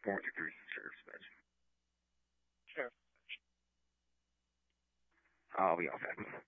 413 Sheriff Station. Sheriff. I'll be off that.